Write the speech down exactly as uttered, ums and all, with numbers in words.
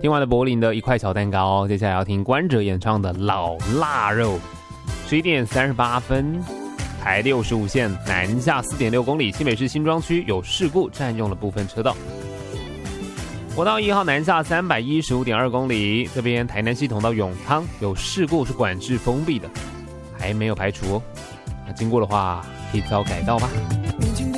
听完了柏林的一块小蛋糕，接下来要听关喆演唱的《老腊肉》。十一点三十八分，台六十五线南下四点六公里，新北市新庄区有事故，占用了部分车道。国道一号南下三百一十五点二公里，这边台南系统到永康有事故，是管制封闭的，还没有排除哦。那经过的话，可以遭改道吧。